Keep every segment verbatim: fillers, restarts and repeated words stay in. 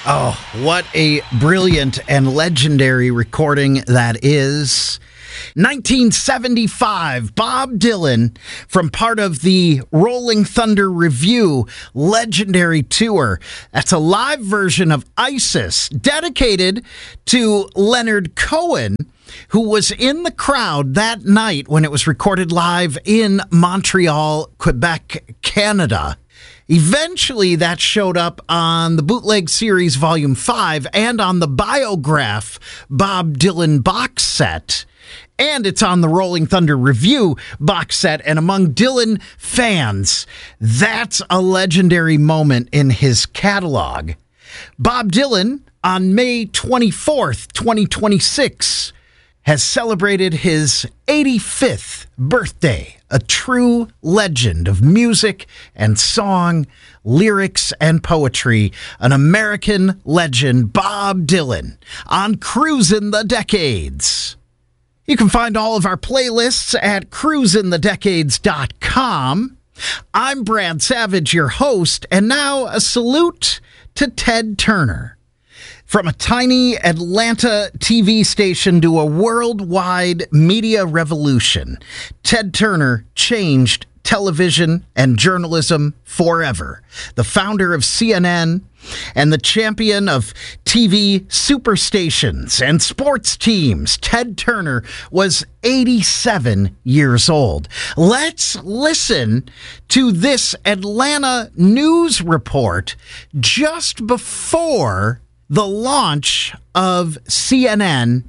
Oh, what a brilliant and legendary recording that is. nineteen seventy-five, Bob Dylan, from part of the Rolling Thunder Revue legendary tour. That's a live version of Isis, dedicated to Leonard Cohen, who was in the crowd that night when it was recorded live in Montreal, Quebec, Canada. Eventually, that showed up on the Bootleg Series Volume five and on the Biograph Bob Dylan box set. And it's on the Rolling Thunder Revue box set. And among Dylan fans, that's a legendary moment in his catalog. Bob Dylan, on May twenty-fourth, twenty twenty-six, has celebrated his eighty-fifth birthday, a true legend of music and song, lyrics and poetry, an American legend, Bob Dylan, on Cruisin' the Decades. You can find all of our playlists at cruisin the decades dot com. I'm Brad Savage, your host, and now a salute to Ted Turner. From a tiny Atlanta T V station to a worldwide media revolution, Ted Turner changed television and journalism forever. The founder of C N N and the champion of T V superstations and sports teams, Ted Turner was eighty-seven years old. Let's listen to this Atlanta news report just before the launch of C N N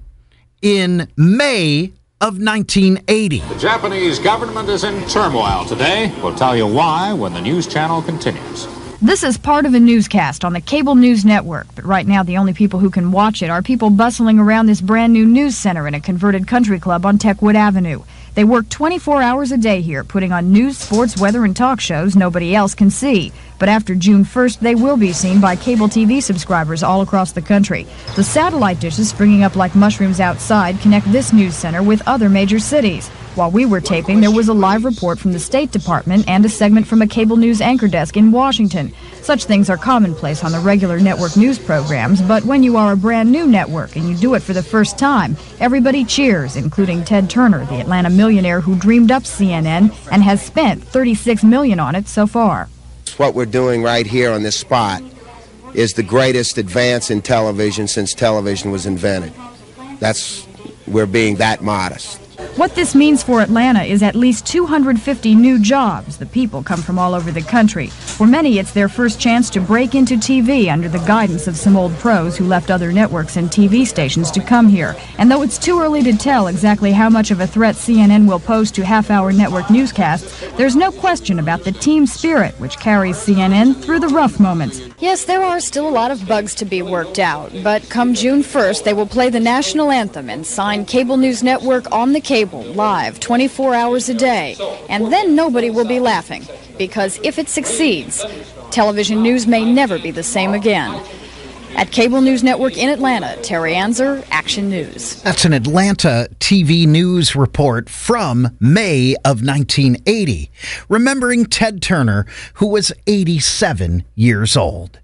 in May of nineteen eighty. The Japanese government is in turmoil today. We'll tell you why when the news channel continues. This is part of a newscast on the cable news network, but right now the only people who can watch it are people bustling around this brand new news center in a converted country club on Techwood Avenue. They work twenty-four hours a day here, putting on news, sports, weather, and talk shows nobody else can see. But after June first, they will be seen by cable T V subscribers all across the country. The satellite dishes springing up like mushrooms outside connect this news center with other major cities. While we were taping, there was a live report from the State Department and a segment from a cable news anchor desk in Washington. Such things are commonplace on the regular network news programs, but when you are a brand new network and you do it for the first time, everybody cheers, including Ted Turner, the Atlanta millionaire who dreamed up C N N and has spent thirty-six million dollars on it so far. What we're doing right here on this spot is the greatest advance in television since television was invented. That's, we're being that modest. What this means for Atlanta is at least two hundred fifty new jobs. The people come from all over the country. For many, it's their first chance to break into T V under the guidance of some old pros who left other networks and T V stations to come here. And though it's too early to tell exactly how much of a threat C N N will pose to half-hour network newscasts, there's no question about the team spirit which carries C N N through the rough moments. Yes, there are still a lot of bugs to be worked out, but come June first, they will play the national anthem and sign Cable News Network on the cable, live, twenty-four hours a day. And then nobody will be laughing, because if it succeeds, television news may never be the same again. At Cable News Network in Atlanta, Terry Anzer, Action News. That's an Atlanta T V news report from May of nineteen eighty, remembering Ted Turner, who was eighty-seven years old.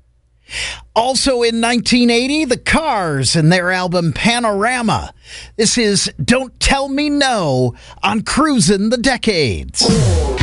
Also in nineteen eighty, the Cars and their album Panorama. This is Don't Tell Me No on Cruisin' the Decades.